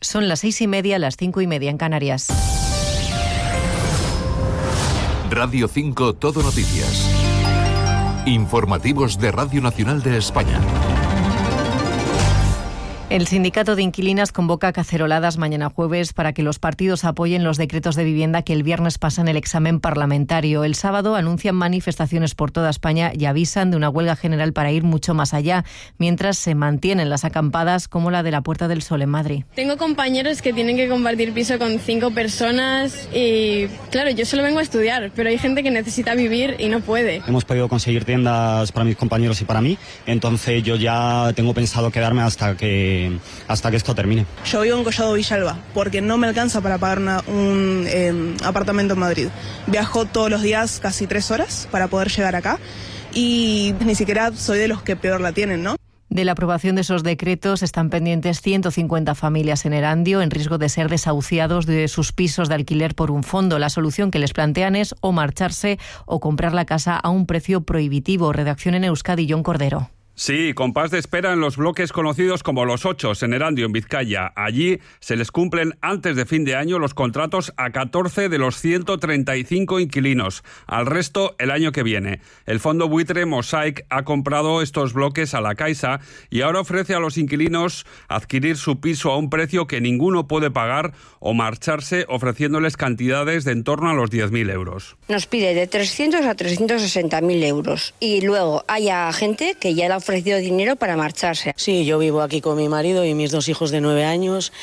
Son las 6:30, las 5:30 en Canarias. Radio 5 Todo Noticias. Informativos de Radio Nacional de España. El sindicato de inquilinas convoca caceroladas mañana jueves para que los partidos apoyen los decretos de vivienda que el viernes pasan el examen parlamentario. El sábado anuncian manifestaciones por toda España y avisan de una huelga general para ir mucho más allá, mientras se mantienen las acampadas como la de la Puerta del Sol en Madrid. Tengo compañeros que tienen que compartir piso con 5 personas y, claro, yo solo vengo a estudiar, pero hay gente que necesita vivir y no puede. Hemos podido conseguir tiendas para mis compañeros y para mí, entonces yo ya tengo pensado quedarme hasta que esto termine. Yo vivo en Collado Villalba porque no me alcanza para pagar un apartamento en Madrid. Viajo todos los días casi 3 horas para poder llegar acá y ni siquiera soy de los que peor la tienen, ¿no? De la aprobación de esos decretos están pendientes 150 familias en Erandio en riesgo de ser desahuciados de sus pisos de alquiler por un fondo. La solución que les plantean es o marcharse o comprar la casa a un precio prohibitivo. Redacción en Euskadi, Jon Cordero. Sí, compás de espera en los bloques conocidos como Los Ochos, en Erandio, en Vizcaya. Allí se les cumplen antes de fin de año los contratos a 14 de los 135 inquilinos. Al resto, el año que viene. El fondo buitre Mosaic ha comprado estos bloques a la Caixa y ahora ofrece a los inquilinos adquirir su piso a un precio que ninguno puede pagar o marcharse ofreciéndoles cantidades de en torno a los 10.000 euros. Nos pide de 300 a 360.000 euros y luego hay gente que ya le ha ofrecido dinero para marcharse. Sí, yo vivo aquí con mi marido y mis 2 hijos de 9 años,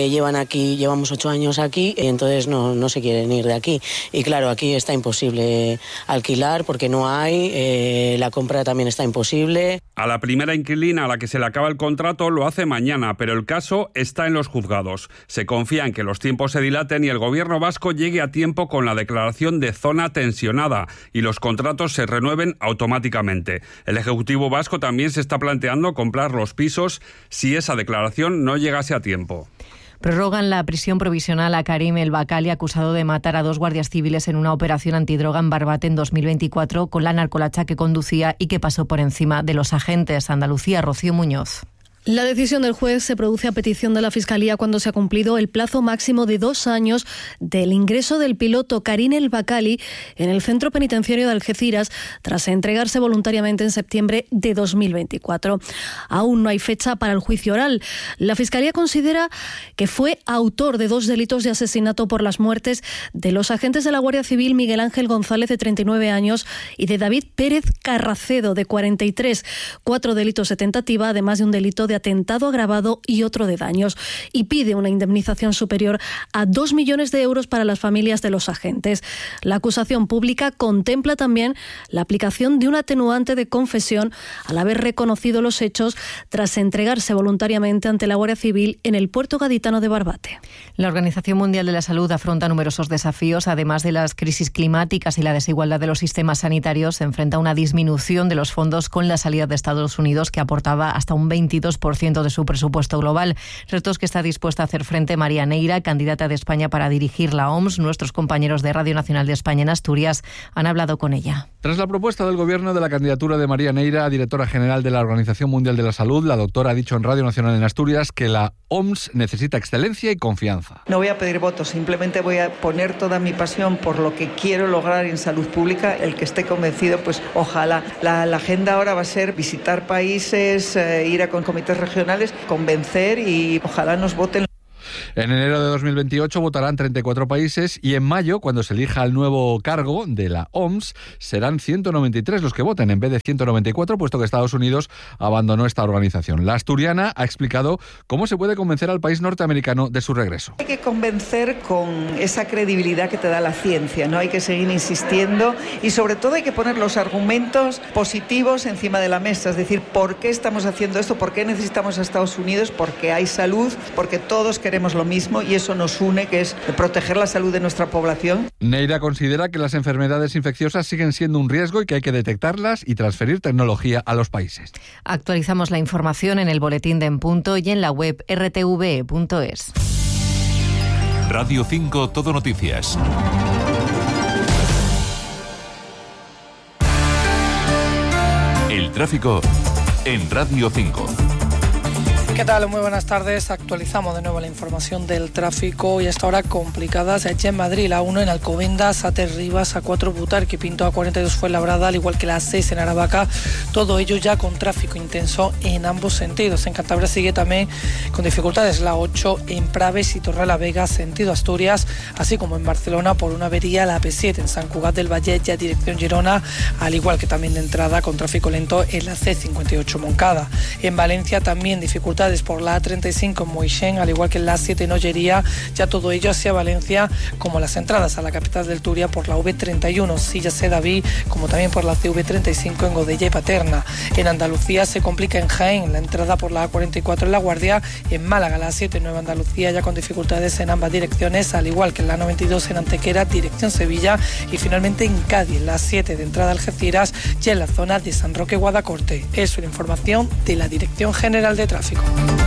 llevamos 8 años aquí, y entonces no se quieren ir de aquí. Y claro, aquí está imposible alquilar porque no hay, la compra también está imposible. A la primera inquilina a la que se le acaba el contrato lo hace mañana, pero el caso está en los juzgados. Se confía en que los tiempos se dilaten y el gobierno vasco llegue a tiempo con la declaración de zona tensionada y los contratos se renueven automáticamente. El Ejecutivo vasco también se está planteando comprar los pisos si esa declaración no llegase a tiempo. Prorrogan la prisión provisional a Karim El Bakali, acusado de matar a 2 guardias civiles en una operación antidroga en Barbate en 2024 con la narcolacha que conducía y que pasó por encima de los agentes. Andalucía, Rocío Muñoz. La decisión del juez se produce a petición de la Fiscalía cuando se ha cumplido el plazo máximo de 2 años del ingreso del piloto Karim El Bakali en el centro penitenciario de Algeciras tras entregarse voluntariamente en septiembre de 2024. Aún no hay fecha para el juicio oral. La Fiscalía considera que fue autor de 2 delitos de asesinato por las muertes de los agentes de la Guardia Civil Miguel Ángel González, de 39 años, y de David Pérez Carracedo, de 43. 4 delitos de tentativa, además de un delito de atentado agravado y otro de daños, y pide una indemnización superior a 2 millones de euros para las familias de los agentes. La acusación pública contempla también la aplicación de un atenuante de confesión al haber reconocido los hechos tras entregarse voluntariamente ante la Guardia Civil en el puerto gaditano de Barbate. La Organización Mundial de la Salud afronta numerosos desafíos. Además de las crisis climáticas y la desigualdad de los sistemas sanitarios, se enfrenta a una disminución de los fondos con la salida de Estados Unidos, que aportaba hasta un 22% de su presupuesto global. Retos que está dispuesta a hacer frente María Neira, candidata de España para dirigir la OMS. Nuestros compañeros de Radio Nacional de España en Asturias han hablado con ella. Tras la propuesta del Gobierno de la candidatura de María Neira, directora general de la Organización Mundial de la Salud, la doctora ha dicho en Radio Nacional en Asturias que la OMS necesita excelencia y confianza. No voy a pedir votos, simplemente voy a poner toda mi pasión por lo que quiero lograr en salud pública. El que esté convencido, pues ojalá. La agenda ahora va a ser visitar países, ir a comités regionales, convencer y ojalá nos voten. En enero de 2028 votarán 34 países y en mayo, cuando se elija el nuevo cargo de la OMS, serán 193 los que voten en vez de 194, puesto que Estados Unidos abandonó esta organización. La asturiana ha explicado cómo se puede convencer al país norteamericano de su regreso. Hay que convencer con esa credibilidad que te da la ciencia, ¿no? Hay que seguir insistiendo y sobre todo hay que poner los argumentos positivos encima de la mesa, es decir, ¿por qué estamos haciendo esto? ¿Por qué necesitamos a Estados Unidos? Porque hay salud, porque todos queremos lo mismo y eso nos une, que es proteger la salud de nuestra población. Neira considera que las enfermedades infecciosas siguen siendo un riesgo y que hay que detectarlas y transferir tecnología a los países. Actualizamos la información en el boletín de En Punto y en la web rtv.es. Radio 5 Todo Noticias. El tráfico en Radio 5. ¿Qué tal? Muy buenas tardes. Actualizamos de nuevo la información del tráfico y hasta ahora complicadas allí en Madrid. La 1 en Alcobendas, A3 Rivas, A4 Butarque, Pinto, A42 Fuenlabrada, al igual que la 6 en Aravaca. Todo ello ya con tráfico intenso en ambos sentidos. En Cantabria sigue también con dificultades la 8 en Praves y Torrelavega, sentido Asturias, así como en Barcelona por una avería la AP7 en Sant Cugat del Vallès, ya dirección Girona, al igual que también de entrada con tráfico lento en la C58 Moncada. En Valencia también dificultades por la A35 en Moixent, al igual que en la A7 en Ollería, ya todo ello hacia Valencia, como las entradas a la capital del Turia por la V31 Silla Sedaví, como también por la CV35 en Godella y Paterna. En Andalucía se complica en Jaén la entrada por la A44 en La Guardia, en Málaga la A7 en Nueva Andalucía ya con dificultades en ambas direcciones, al igual que en la 92 en Antequera, dirección Sevilla, y finalmente en Cádiz la A7 de entrada a Algeciras, ya en la zona de San Roque Guadacorte. Es una información de la Dirección General de Tráfico.